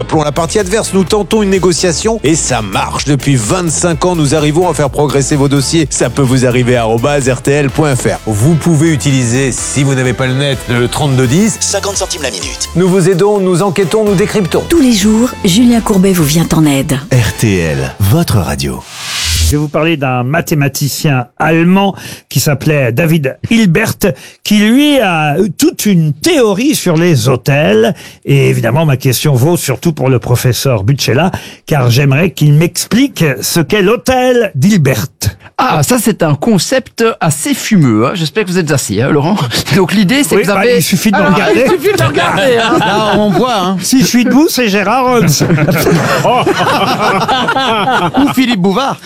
appelons la partie adverse, nous tentons une négociation et ça marche. Depuis 25 ans, nous arrivons à faire progresser vos dossiers. Ça peut vous arriver à @rtl.fr. Vous pouvez utiliser, si vous n'avez pas le net, le 3210. 50 centimes la minute. Nous vous aidons, nous enquêtons, nous décryptons. Tous les jours, Julien Courbet vous vient en aide. RTL, votre radio. Je vais vous parler d'un mathématicien allemand qui s'appelait David Hilbert, qui lui a toute une théorie sur les hôtels. Et évidemment, ma question vaut surtout pour le professeur Butchela, car j'aimerais qu'il m'explique ce qu'est l'hôtel d'Hilbert. Ah, ça c'est un concept assez fumeux. Hein. J'espère que vous êtes assis, hein, Laurent. Donc l'idée c'est que vous avez... il suffit de me regarder. Il suffit de regarder. Hein. Là, on voit. Hein. Si je suis debout, c'est Gérard Holmes. Ou Philippe Bouvard.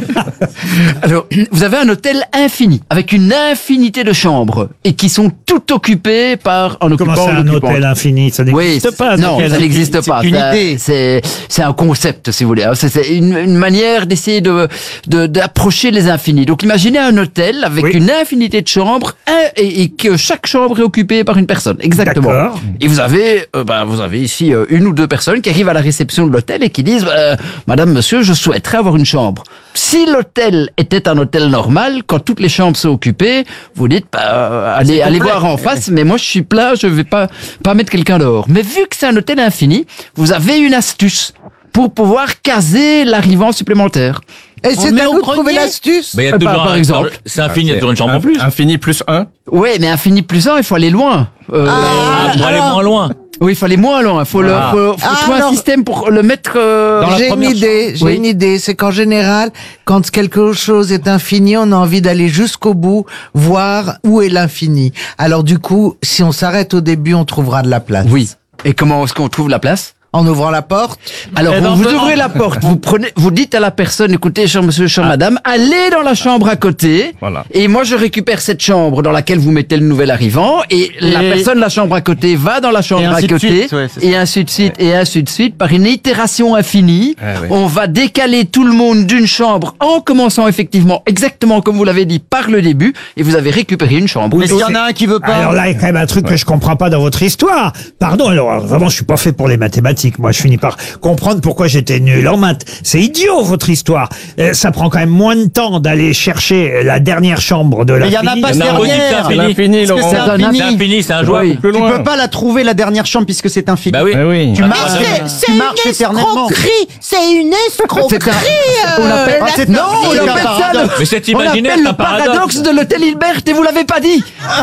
Alors, vous avez un hôtel infini, avec une infinité de chambres, et qui sont toutes occupées par un occupant. Comment c'est un occupant. hôtel infini? Ça n'existe pas. Non, ça n'existe pas. C'est une idée. C'est un concept, si vous voulez. C'est une manière d'essayer d'approcher les infinis. Donc, imaginez un hôtel avec une infinité de chambres et que chaque chambre est occupée par une personne. Exactement. D'accord. Et vous avez ici une ou deux personnes qui arrivent à la réception de l'hôtel et qui disent Madame, monsieur, je souhaiterais avoir une chambre. Si l'hôtel était un hôtel normal, quand toutes les chambres sont occupées, vous dites allez voir en face, mais moi je suis plein, je vais pas mettre quelqu'un dehors. Mais vu que c'est un hôtel infini, vous avez une astuce pour pouvoir caser l'arrivant supplémentaire. Et c'est à nous de trouver l'astuce. Il y a toujours par exemple. C'est infini, il y a toujours une chambre en plus. Infini plus 1. Oui, mais infini plus 1, il faut aller loin. Pour aller moins loin. Oui, il faut aller moins loin. Il faut trouver un système pour le mettre J'ai une idée. C'est qu'en général, quand quelque chose est infini, on a envie d'aller jusqu'au bout, voir où est l'infini. Alors du coup, si on s'arrête au début, on trouvera de la place. Oui. Et comment est-ce qu'on trouve la place? En ouvrant la porte. Alors, vous ouvrez la porte, vous dites à la personne, écoutez, cher monsieur, chère madame, allez dans la chambre à côté. Voilà. Et moi, je récupère cette chambre dans laquelle vous mettez le nouvel arrivant. Et la personne de la chambre à côté va dans la chambre à côté. Et ainsi de suite, et ainsi de suite. Par une itération infinie, on va décaler tout le monde d'une chambre en commençant effectivement, exactement comme vous l'avez dit, par le début. Et vous avez récupéré une chambre. Mais s'il y en a un qui veut pas. Alors là, il y a quand même un truc que je comprends pas dans votre histoire. Pardon, alors vraiment, je suis pas fait pour les mathématiques. Moi, je finis par comprendre pourquoi j'étais nul en maths. C'est idiot, votre histoire. Ça prend quand même moins de temps d'aller chercher la dernière chambre de l'infini. Mais il y en a pas dernière. L'infini, Laurent. C'est infini, c'est injouable. Plus Tu loin. peux pas la trouver, la dernière chambre, puisque c'est infini. Bah oui. Oui. Tu marches éternellement. C'est une escroquerie. On appelle on appelle ça Mais c'est on imaginaire, appelle c'est un le paradoxe paradoxe. de l'hôtel Hilbert et vous l'avez pas dit.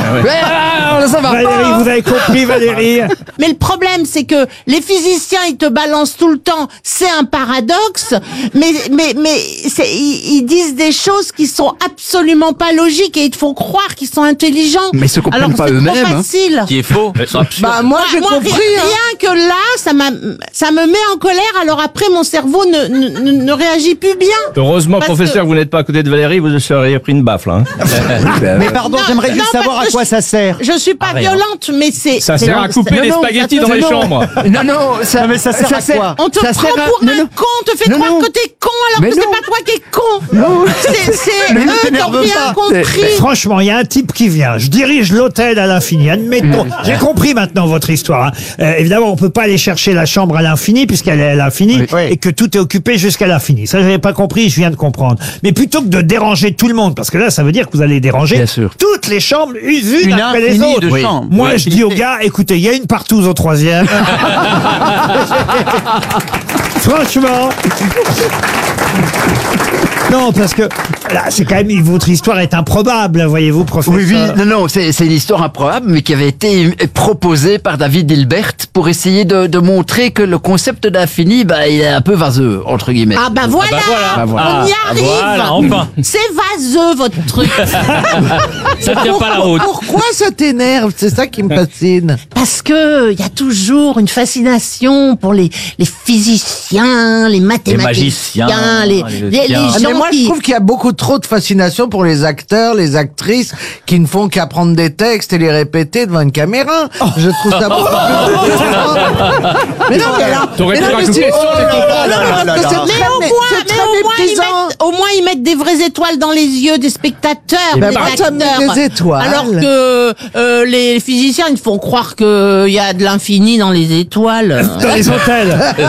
Ça va Valérie, pas. vous avez compris, Valérie? Mais le problème, c'est que les physiciens, ils te balancent tout le temps. C'est un paradoxe, mais ils disent des choses qui sont absolument pas logiques et ils te font croire qu'ils sont intelligents. Mais ils se comprennent Alors, pas c'est eux-mêmes, trop hein. facile. Qui est faux. C'est absurde. Bah, moi, j'ai compris. Rien que là, ça me met en colère. Alors après, mon cerveau ne réagit plus bien. Heureusement, Parce professeur, que- vous n'êtes pas à côté de Valérie, vous seriez pris une baffe, là. Mais pardon, Non, j'aimerais non, juste savoir parce à que quoi ça sert. Je suis pas violente, mais c'est... Ça c'est- sert à couper non, des non, spaghettis ça- dans les non, chambres. Non, ça, mais ça sert à quoi? On te Ça prend sert à- pour non, un non. con, on te fait Non, croire non. que t'es con alors Mais que c'est non. pas toi qui es con. Non. C'est Mais ne eux qui ont t'énerve rien pas. compris. Franchement, il y a un type qui vient. Je dirige l'hôtel à l'infini. Admettons. J'ai compris maintenant votre histoire. Hein. Évidemment, on peut pas aller chercher la chambre à l'infini puisqu'elle est à l'infini Oui. et que tout est occupé jusqu'à l'infini. Ça, j'avais pas compris. Je viens de comprendre. Mais plutôt que de déranger tout le monde, parce que là, ça veut dire que vous allez déranger Bien sûr. toutes les chambres unes Une après les infinie autres. de chambres. Moi, Oui. je dis aux gars, écoutez, il y a une partouze au 3e. Franchement. Non, parce que là, c'est quand même votre histoire est improbable, voyez-vous, professeur. Oui, non, c'est une histoire improbable, mais qui avait été proposée par David Hilbert pour essayer de montrer que le concept d'infini, il est un peu vaseux, entre guillemets. Ah bah voilà, Bah voilà. on y arrive. Voilà, enfin. C'est vaseux votre truc. Ça tient pas la route. Pourquoi ça t'énerve? C'est ça qui me fascine. Parce que il y a toujours une fascination pour les physiciens, les mathématiciens, magiciens, les les gens Mais moi, je qui... trouve qu'il y a beaucoup trop de fascination pour les acteurs, les actrices, qui ne font qu'apprendre des textes et les répéter devant une caméra. Je trouve ça beaucoup plus intéressant. Mais non, mais alors... T'aurais pu mais non, mais rajouter c'est- sur les Oh là là là là. Mais au moins ils mettent des vraies étoiles dans les yeux des spectateurs, Ben, des bah, ça met acteurs. des étoiles. Alors que les physiciens, ils font croire qu'il y a de l'infini dans les étoiles. Dans les hôtels.